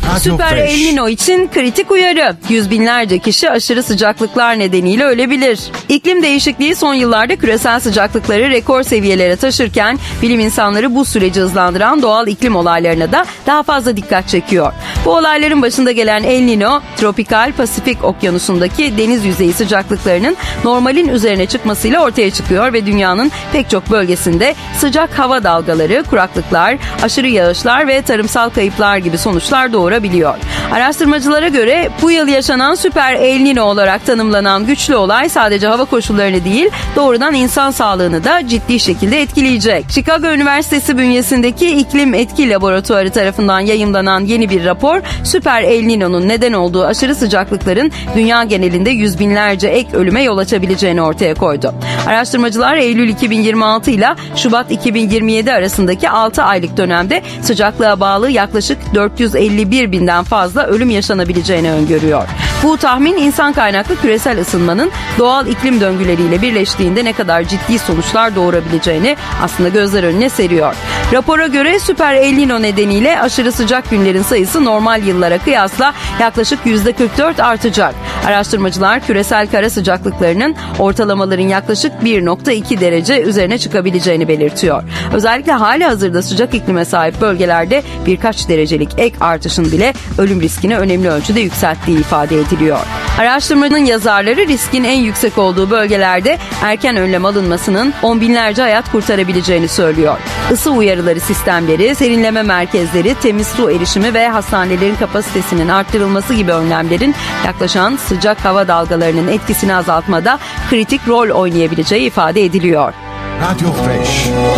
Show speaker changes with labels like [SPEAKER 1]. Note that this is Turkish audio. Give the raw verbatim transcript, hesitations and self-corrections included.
[SPEAKER 1] Radyo
[SPEAKER 2] Süper
[SPEAKER 1] Fresh.
[SPEAKER 2] El Niño için kritik uyarı. Yüz binlerce kişi aşırı sıcaklıklar nedeniyle ölebilir. İklim değişikliği son yıllarda küresel sıcaklıkları rekor seviyelere taşırken bilim insanları bu süreci hızlandıran doğal iklim olaylarına da daha fazla dikkat çekiyor. Bu olayların başında gelen El Niño, tropikal Pasifik Okyanusu'ndaki deniz yüzeyi sıcaklıklarının normalin üzerine çıkmasıyla ortaya çıkıyor ve dünyanın pek çok bölgesinde sıcak hava dalgaları, kuraklıklar, aşırı yağışlar ve tarımsal kayıplar gibi sonuçlar doğurabiliyor. Araştırmacılara göre bu yıl yaşanan Süper El Niño olarak tanımlanan güçlü olay sadece hava koşullarını değil, doğrudan insan sağlığını da ciddi şekilde etkileyecek. Chicago Üniversitesi bünyesindeki İklim Etki Laboratuvarı tarafından yayımlanan yeni bir rapor, Süper El Niño'nun neden olduğu aşırı sıcaklıkların dünya genelinde yüz binlerce ek ölüme yol açabileceğini ortaya koydu. Araştırmacılar Eylül iki bin yirmi altı ile Şubat iki bin yirmi yedi arasındaki altı aylık dönemde sıcaklığa bağlı yaklaşık dört yüz elli bir binden fazla ölüm yaşanabileceğini öngörüyor. Bu tahmin insan kaynaklı küresel ısınmanın doğal iklim döngüleriyle birleştiğinde ne kadar ciddi sonuçlar doğurabileceğini aslında gözler önüne seriyor. Rapora göre Süper El Niño nedeniyle aşırı sıcak günlerin sayısı normal yıllara kıyasla yaklaşık yüzde kırk dört artacak. Araştırmacılar küresel kara sıcaklıklarının ortalamaların yaklaşık bir nokta iki derece üzerine çıkabileceğini belirtiyor. Özellikle hali hazırda sıcak iklime sahip bölgelerde birkaç derecelik ek artışın bile ölüm riskini önemli ölçüde yükselttiği ifade ediliyor. Araştırmanın yazarları riskin en yüksek olduğu bölgelerde erken önlem alınmasının on binlerce hayat kurtarabileceğini söylüyor. Isı uyarıları sistemleri, serinleme merkezleri, temiz su erişimi ve hastanelerin kapasitesinin arttırılması gibi önlemlerin yaklaşan sıcak hava dalgalarının etkisini azaltmada kritik rol oynayabileceği ifade ediliyor.
[SPEAKER 1] Radyo Fresh.